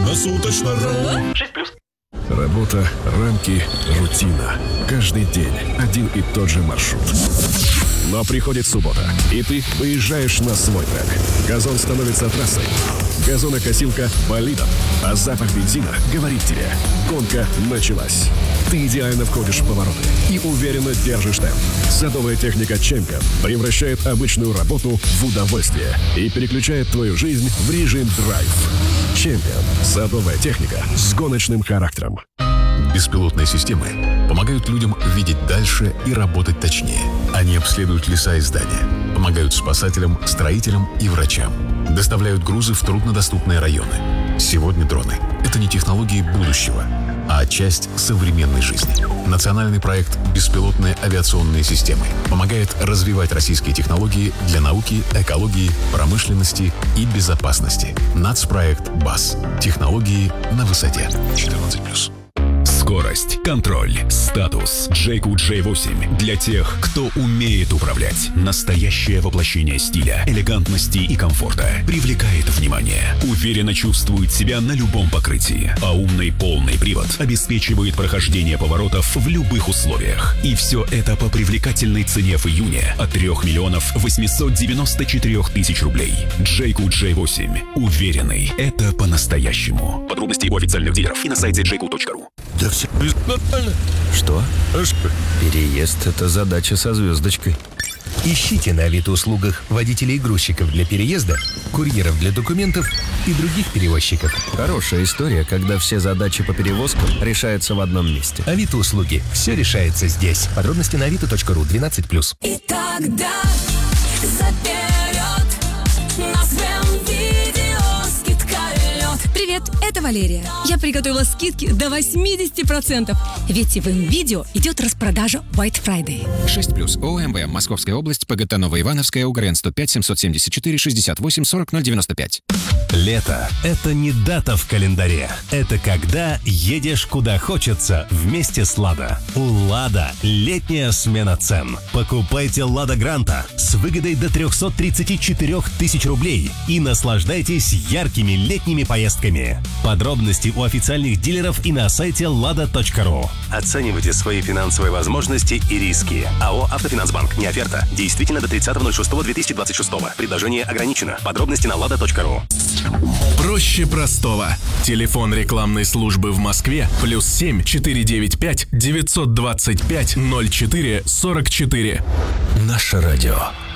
Круглосуточно. 6+. Работа, рамки, рутина. Каждый день один и тот же маршрут. Но приходит суббота, и ты выезжаешь на свой трек. Газон становится трассой. Газонокосилка болидом. А запах бензина говорит тебе: гонка началась. Ты идеально входишь в повороты и уверенно держишь темп. Садовая техника Champion превращает обычную работу в удовольствие и переключает твою жизнь в режим драйв. Champion – садовая техника с гоночным характером. Беспилотные системы помогают людям видеть дальше и работать точнее. Они обследуют леса и здания, помогают спасателям, строителям и врачам, доставляют грузы в труднодоступные районы. Сегодня дроны – это не технологии будущего, а часть современной жизни. Национальный проект «Беспилотные авиационные системы» помогает развивать российские технологии для науки, экологии, промышленности и безопасности. Нацпроект БАС. Технологии на высоте. 14+. Скорость, контроль, статус. Джейку J8 для тех, кто умеет управлять. Настоящее воплощение стиля, элегантности и комфорта. Привлекает внимание. Уверенно чувствует себя на любом покрытии. А умный полный привод обеспечивает прохождение поворотов в любых условиях. И все это по привлекательной цене в июне от 3 894 000 рублей. Джейку J8. Уверенный. Это по-настоящему. Подробности у официальных дилеров и на сайте jayco.ru. Да все нормально. Что? Переезд – это задача со звездочкой. Ищите на Авито-услугах водителей и грузчиков для переезда, курьеров для документов и других перевозчиков. Хорошая история, когда все задачи по перевозкам решаются в одном месте. Авито-услуги. Все решается здесь. Подробности на avito.ru 12+. И тогда заперед на своем видео скидка лед. Привет, это Валерия. Я приготовила скидки до 80%. Ведь в МВидео идет распродажа White Friday. 6+. ОМВ. Московская область. ПГТ Новоивановская. УГРН 105 774 68 40 095. Лето – это не дата в календаре. Это когда едешь куда хочется вместе с «Лада». У «Лада» летняя смена цен. Покупайте «Лада Гранта» с выгодой до 334 000 рублей и наслаждайтесь яркими летними поездками. Подробности у официальных дилеров и на сайте lada.ru. Оценивайте свои финансовые возможности и риски. АО «Автофинансбанк». Не оферта. Действительно до 30.06.2026. Предложение ограничено. Подробности на lada.ru. Проще простого. Телефон рекламной службы в Москве +7 495 925 04 44. Наше радио.